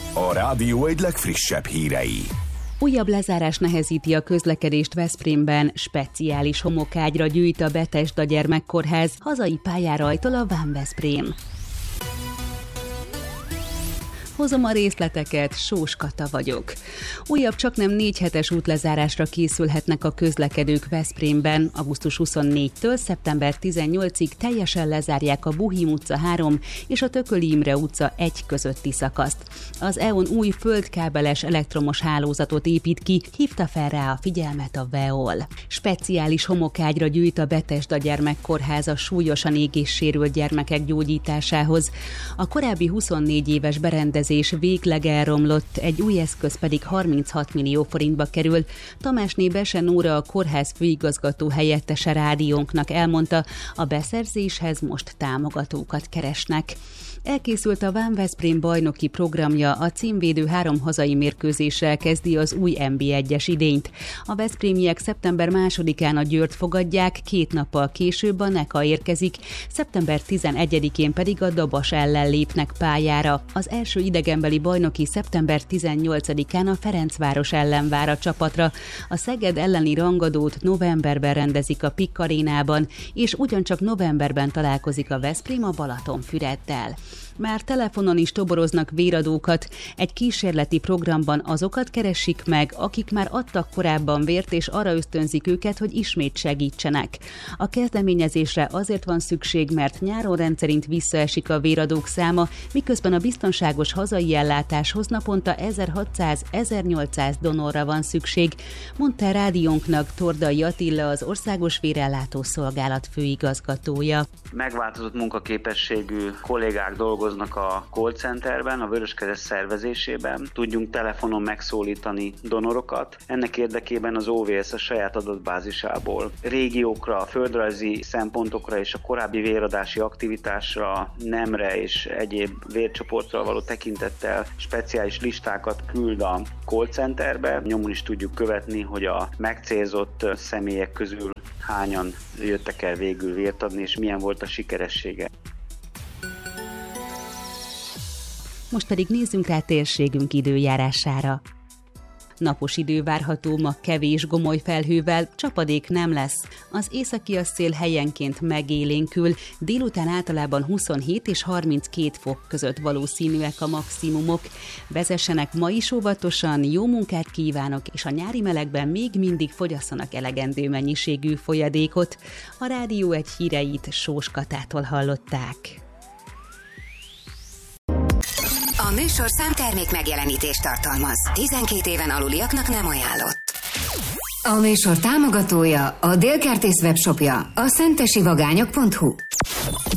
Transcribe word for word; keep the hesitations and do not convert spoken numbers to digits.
A rádió egy legfrissebb hírei. Újabb lezárás nehezíti a közlekedést Veszprémben, speciális homokágyra gyűjt a Bethesda Gyermekkórház, hazai pályárajtól a Vám Veszprém. Hozom a részleteket, Sós Kata vagyok. Újabb csaknem négy hetes útlezárásra készülhetnek a közlekedők Veszprémben. augusztus huszonnégyedikétől szeptember tizennyolcadikáig teljesen lezárják a Buhím utca három és a Tököli Imre utca egy közötti szakaszt. Az é o en új földkábeles elektromos hálózatot épít ki, hívta fel rá a figyelmet a Veol. Speciális homokágyra gyűjt a Bethesda Gyermekkórház a súlyosan égisszsérült gyermekek gyógyításához. A korábbi huszonnégy éves berendezés és végleg elromlott, egy új eszköz pedig harminchat millió forintba kerül. Tamásné Bese Nóra, a kórház főigazgató helyettese rádiónknak elmondta, a beszerzéshez most támogatókat keresnek. Elkészült a Vám Veszprém bajnoki programja, a címvédő három hazai mérkőzéssel kezdi az új en bé egyes idényt. A veszprémiek szeptember másodikán a Győrt fogadják, két nappal később a Neka érkezik, szeptember tizenegyedikén pedig a Dabas ellen lépnek pályára. Az első idegenbeli bajnoki szeptember tizennyolcadikán a Ferencváros ellen vár a csapatra. A Szeged elleni rangadót novemberben rendezik a Pikk Arénában, és ugyancsak novemberben találkozik a Veszprém a Balatonfüreddel. Már telefonon is toboroznak véradókat, egy kísérleti programban azokat keresik meg, akik már adtak korábban vért, és arra ösztönzik őket, hogy ismét segítsenek. A kezdeményezésre azért van szükség, mert nyáron rendszerint visszaesik a véradók száma, miközben a biztonságos hazai ellátáshoz naponta ezerhatszáz-ezernyolcszáz donorra van szükség, mondta rádiónknak Tordai Attila, az Országos Vérellátó Szolgálat főigazgatója. Megváltozott munkaképességű kollégák dolgoznak a call centerben, a Vöröskereszt szervezésében. Tudjunk telefonon megszólítani donorokat. Ennek érdekében az o vé es a saját adatbázisából régiókra, földrajzi szempontokra és a korábbi véradási aktivitásra, nemre és egyéb vércsoportra való tekintettel speciális listákat küld a call centerbe. Nyomon is tudjuk követni, hogy a megcélzott személyek közül hányan jöttek el végül vért adni, és milyen volt a sikeressége. Most pedig nézzünk rá térségünk időjárására. Napos idő várható, ma kevés gomoly felhővel, csapadék nem lesz. Az északias szél helyenként megélénkül, délután általában huszonhét és harminckét fok között valószínűek a maximumok. Vezessenek ma is óvatosan, jó munkát kívánok, és a nyári melegben még mindig fogyasszanak elegendő mennyiségű folyadékot. A rádió egy híreit Sós Katától hallották. A műsor számtermék megjelenítést tartalmaz. tizenkét éven aluliaknak nem ajánlott. A műsor támogatója, a Dél Kertész webshopja, a szentesi vagányok pont hu.